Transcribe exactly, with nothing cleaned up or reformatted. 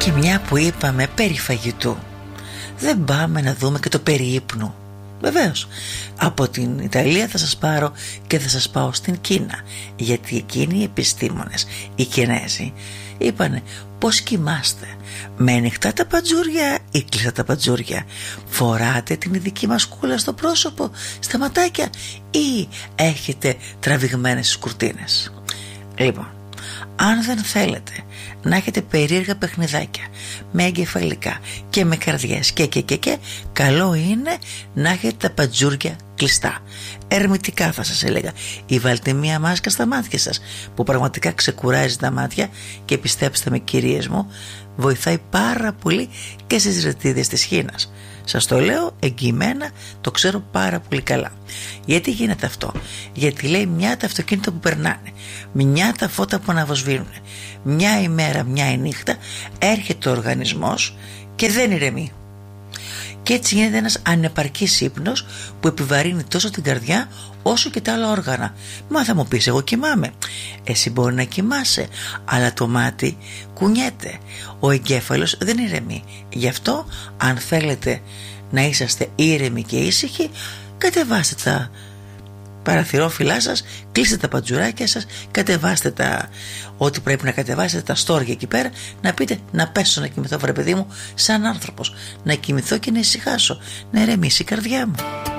Και μια που είπαμε περί φαγητού, δεν πάμε να δούμε και το περί ύπνου. Βεβαίως, από την Ιταλία θα σας πάρω και θα σας πάω στην Κίνα, γιατί εκείνοι οι επιστήμονες, οι Κινέζοι, είπανε πώς κοιμάστε, με ανοιχτά τα παντζούρια ή κλειστά τα παντζούρια, φοράτε την ειδική μασκούλα στο πρόσωπο, στα ματάκια, ή έχετε τραβηγμένες τις κουρτίνες. Λοιπόν, αν δεν θέλετε να έχετε περίεργα παιχνιδάκια με εγκεφαλικά και με καρδιές και και και και, καλό είναι να έχετε τα παντζούρια κλειστά, ερμητικά θα σας έλεγα, ή βάλτε μία μάσκα στα μάτια σας που πραγματικά ξεκουράζει τα μάτια, και πιστέψτε με κυρίες μου, βοηθάει πάρα πολύ και στις ρετίδες της χήνας. Σας το λέω εγγυημένα, το ξέρω πάρα πολύ καλά. Γιατί γίνεται αυτό? Γιατί λέει μια τα αυτοκίνητα που περνάνε, μια τα φώτα που αναβοσβήνουν, μια ημέρα, μια η νύχτα, έρχεται ο οργανισμός και δεν ηρεμεί. Και έτσι γίνεται ένας ανεπαρκής ύπνος που επιβαρύνει τόσο την καρδιά όσο και τα άλλα όργανα. Μα θα μου πεις, εγώ κοιμάμαι. Εσύ μπορεί να κοιμάσαι, αλλά το μάτι κουνιέται, ο εγκέφαλος δεν ηρεμεί. Γι' αυτό, αν θέλετε να είσαστε ήρεμοι και ήσυχοι, κατεβάστε τα παραθυρόφυλλά σας, κλείστε τα παντζουράκια σας, κατεβάστε τα ό,τι πρέπει να κατεβάσετε, τα στόρια εκεί πέρα, να πείτε να πέσω να κοιμηθώ, βρε παιδί μου, σαν άνθρωπος, να κοιμηθώ και να ησυχάσω, να ηρεμήσει η καρδιά μου.